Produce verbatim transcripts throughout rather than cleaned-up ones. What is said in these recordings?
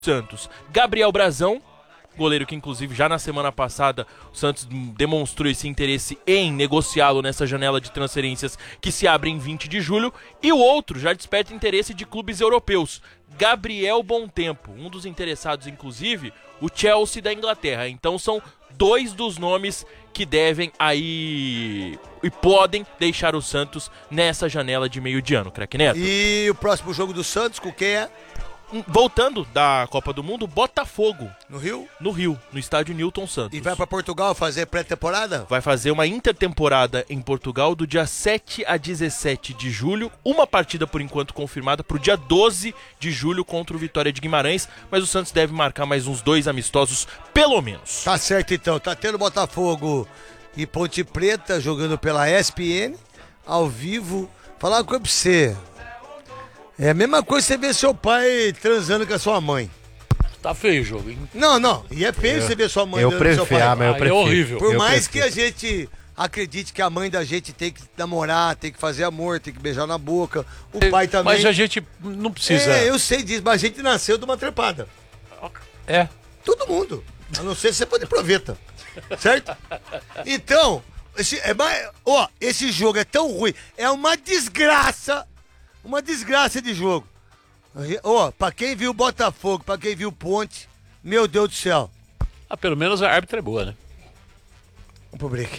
Santos, Gabriel Brazão, goleiro que inclusive já na semana passada o Santos demonstrou esse interesse em negociá-lo nessa janela de transferências que se abre em vinte de julho, e o outro já desperta interesse de clubes europeus, Gabriel Bontempo, um dos interessados inclusive, o Chelsea da Inglaterra. Então são dois dos nomes que devem aí e podem deixar o Santos nessa janela de meio de ano, craque Neto. E o próximo jogo do Santos com quem é? Voltando da Copa do Mundo, Botafogo. No Rio? No Rio, no estádio Newton Santos. E vai pra Portugal fazer pré-temporada? Vai fazer uma intertemporada em Portugal do dia sete a dezessete de julho. Uma partida por enquanto confirmada pro dia doze de julho contra o Vitória de Guimarães. Mas o Santos deve marcar mais uns dois amistosos, pelo menos. Tá certo então, tá tendo Botafogo e Ponte Preta jogando pela E S P N, ao vivo. Falar uma coisa pra você. É a mesma coisa você ver seu pai transando com a sua mãe. Tá feio o jogo, hein? Não, não. E é feio eu, você ver sua mãe transando com seu pai. Ah, mas eu prefiro. É horrível. Por eu mais prefiro. que a gente acredite que a mãe da gente tem que namorar, tem que fazer amor, tem que beijar na boca. O pai também. Mas a gente não precisa... É, eu sei disso, mas a gente nasceu de uma trepada. É. Todo mundo. A não ser se você pode proveta. Certo? Então, esse, é, ó, esse jogo é tão ruim. É uma desgraça. Uma desgraça de jogo. Ó, oh, pra quem viu Botafogo, pra quem viu Ponte, meu Deus do céu. Ah, pelo menos a árbitra é boa, né? Vamos pro break.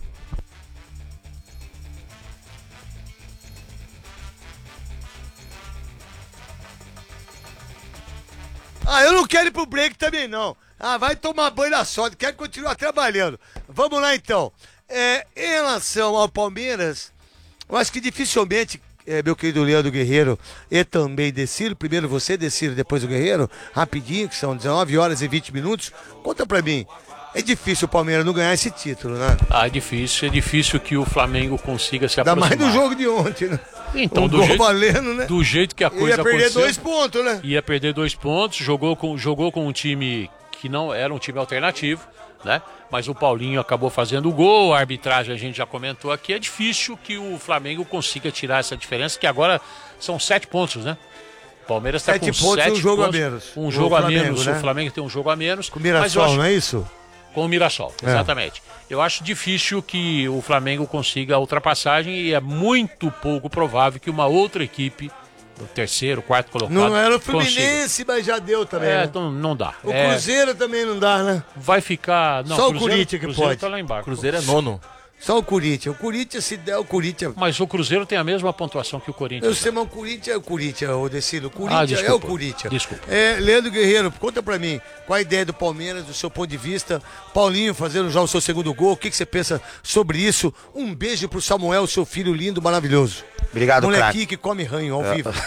Ah, eu não quero ir pro break também não. Ah, vai tomar banho na sorte, quero continuar trabalhando. Vamos lá então. É, em relação ao Palmeiras, eu acho que dificilmente... É, meu querido Leandro Guerreiro e também Deciro, primeiro você, Deciro, depois o Guerreiro, rapidinho, que são dezenove horas e vinte minutos. Conta pra mim, é difícil o Palmeiras não ganhar esse título, né? Ah, é difícil, é difícil que o Flamengo consiga se Ainda aproximar. mais no jogo de ontem, né? Então, um do, gol jeito, valendo, né? do jeito que a coisa ia perder aconteceu, dois pontos, né? Ia perder dois pontos, jogou com, jogou com um time que não era um time alternativo, né? Mas o Paulinho acabou fazendo o gol, a arbitragem a gente já comentou aqui, é difícil que o Flamengo consiga tirar essa diferença, que agora são sete pontos, né? O Palmeiras está com pontos, sete um jogo pontos, a menos. Um O jogo a Flamengo, menos, né? o Flamengo tem um jogo a menos. Com o Mirassol, acho, não é isso? Com o Mirassol, É. exatamente. Eu acho difícil que o Flamengo consiga a ultrapassagem e é muito pouco provável que uma outra equipe, o terceiro, quarto colocado, Não era o consiga. Fluminense, mas já deu também, É, né? não, não dá. O É, Cruzeiro também não dá, né? vai ficar... Não, Só o Cruzeiro, Corinthians que Cruzeiro pode. tá lá embaixo. Cruzeiro é nono. Só o Corinthians. O Corinthians, se der o Corinthians... Mas o Cruzeiro tem a mesma pontuação que o Eu Corinthians. sei, mas o Corinthians é o Corinthians, ô Decilo. O Ah, Corinthians é o desculpa. Corinthians. Desculpa. É, Leandro Guerreiro, conta pra mim, qual a ideia do Palmeiras, do seu ponto de vista? Paulinho fazendo já o seu segundo gol, o que, que você pensa sobre isso? Um beijo pro Samuel, seu filho lindo, maravilhoso. Obrigado, Molequinho craque. que come ranho ao É. vivo.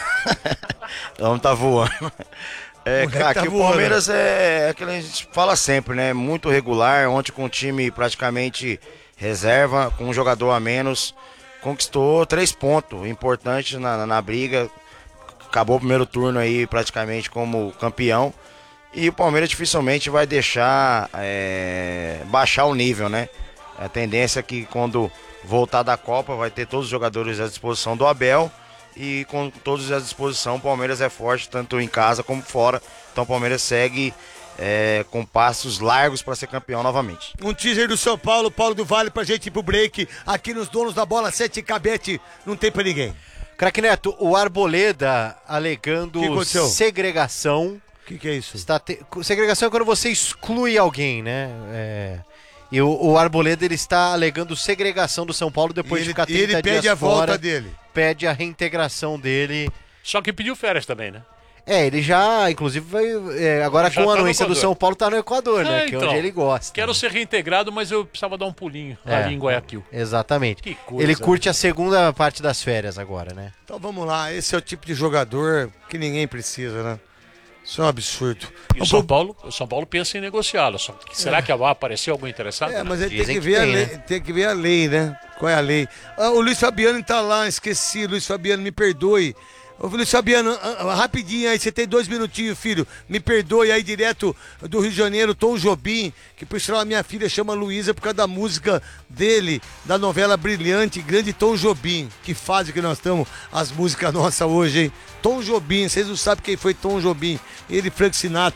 Vamos tá voando. É, Moleque craque, tá o voando. Palmeiras é aquilo que a gente fala sempre, né? Muito regular, ontem com o time praticamente reserva, com um jogador a menos, conquistou três pontos importantes na, na, na briga, acabou o primeiro turno aí praticamente como campeão, e o Palmeiras dificilmente vai deixar é, baixar o nível, né? A tendência é que quando voltar da Copa vai ter todos os jogadores à disposição do Abel, e com todos à disposição o Palmeiras é forte tanto em casa como fora, então o Palmeiras segue é, com passos largos para ser campeão novamente. Um teaser do São Paulo, Paulo do Vale, pra gente ir pro break. Aqui nos Donos da Bola, sete cabete, não tem pra ninguém. Craque Neto, o Arboleda alegando Que aconteceu? segregação. O que, que é isso? Está te... Segregação é quando você exclui alguém, né? É... E o, o Arboleda ele está alegando segregação do São Paulo depois E de ele, ficar e trinta ele pede dias a volta fora, dele. pede a reintegração dele. Só que pediu férias também, né? É, ele já, inclusive, vai, é, agora Já com tá a no anuência do Equador. São Paulo tá no Equador, né? É, Que é então. onde ele gosta. Quero ser reintegrado, mas eu precisava dar um pulinho É. ali em Guayaquil. Exatamente. Que coisa, Ele né? curte a segunda parte das férias agora, né? Então vamos lá, esse é o tipo de jogador que ninguém precisa, né? Isso é um absurdo. E o São Paulo, o São Paulo pensa em negociá-lo. Só que será que vai aparecer algum interessado? É, mas ele tem Dizem que, que ver a tem, lei, né? tem que ver a lei, né? Qual é a lei? Ah, o Luiz Fabiano tá lá, esqueci, Luiz Fabiano, me perdoe. Ô, Luiz Fabiano, ah, rapidinho aí, você tem dois minutinhos, filho. Me perdoe aí, direto do Rio de Janeiro, Tom Jobim, que por sinal a minha filha chama Luísa por causa da música dele, da novela Brilhante, grande Tom Jobim. Que fase que nós estamos, as músicas nossas hoje, hein? Tom Jobim, vocês não sabem quem foi Tom Jobim. Ele, Frank Sinatra.